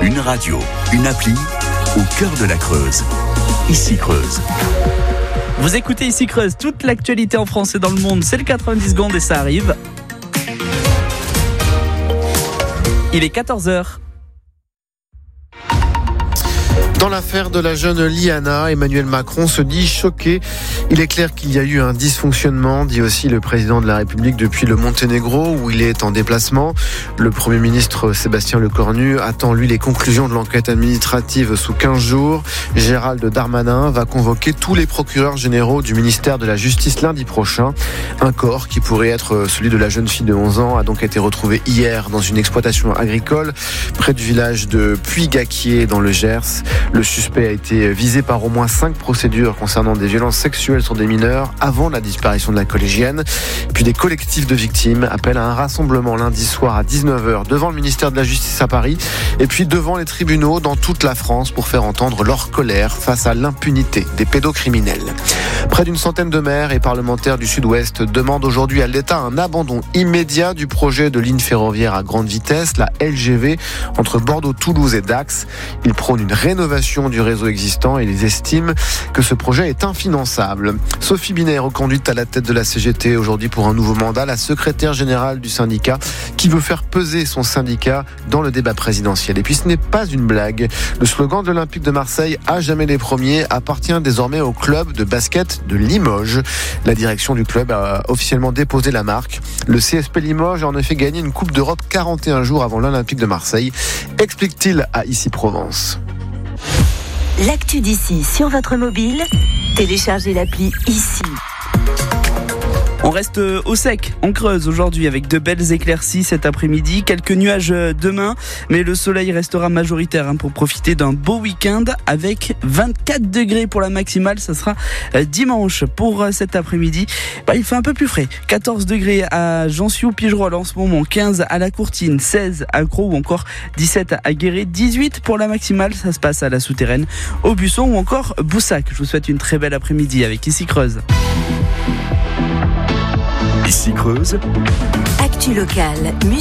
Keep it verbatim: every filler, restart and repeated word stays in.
Une radio, une appli, au cœur de la Creuse. Ici Creuse. Vous écoutez Ici Creuse, toute l'actualité en France et dans le monde, c'est le quatre-vingt-dix secondes et ça arrive. Il est quatorze heures. Dans l'affaire de la jeune Liana, Emmanuel Macron se dit choqué. Il est clair qu'il y a eu un dysfonctionnement, dit aussi le président de la République depuis le Monténégro où il est en déplacement. Le Premier ministre Sébastien Lecornu attend lui les conclusions de l'enquête administrative sous quinze jours. Gérald Darmanin va convoquer tous les procureurs généraux du ministère de la Justice lundi prochain. Un corps qui pourrait être celui de la jeune fille de onze ans a donc été retrouvé hier dans une exploitation agricole près du village de Puy-Gaquier dans le Gers. Le suspect a été visé par au moins cinq procédures concernant des violences sexuelles sur des mineurs avant la disparition de la collégienne. Puis des collectifs de victimes appellent à un rassemblement lundi soir à dix-neuf heures devant le ministère de la Justice à Paris et puis devant les tribunaux dans toute la France pour faire entendre leur colère face à l'impunité des pédocriminels. Près d'une centaine de maires et parlementaires du Sud-Ouest demandent aujourd'hui à l'État un abandon immédiat du projet de ligne ferroviaire à grande vitesse, la L G V, entre Bordeaux, Toulouse et Dax. Ils prônent une rénovation du réseau existant et ils estiment que ce projet est infinançable. Sophie Binet est reconduite à la tête de la C G T aujourd'hui pour un nouveau mandat, la secrétaire générale du syndicat qui veut faire peser son syndicat dans le débat présidentiel. Et puis ce n'est pas une blague. Le slogan de l'Olympique de Marseille, à jamais les premiers, appartient désormais au club de basket de Limoges. La direction du club a officiellement déposé la marque. Le C S P Limoges a en effet gagné une Coupe d'Europe quarante et un jours avant l'Olympique de Marseille, explique-t-il à Ici Provence. L'actu d'ici sur votre mobile, téléchargez l'appli Ici. On reste au sec, en Creuse aujourd'hui avec de belles éclaircies cet après-midi, quelques nuages demain, mais le soleil restera majoritaire hein, pour profiter d'un beau week-end avec vingt-quatre degrés pour la maximale, ça sera dimanche. Pour cet après-midi, bah, il fait un peu plus frais, quatorze degrés à Jansiou-Pigerolles en ce moment, quinze à La Courtine, seize à Crau ou encore dix-sept à Guéret, dix-huit pour la maximale, ça se passe à la Souterraine, au Busson ou encore Boussac. Je vous souhaite une très belle après-midi avec Ici Creuse. Ici Creuse. Actu locale, musique.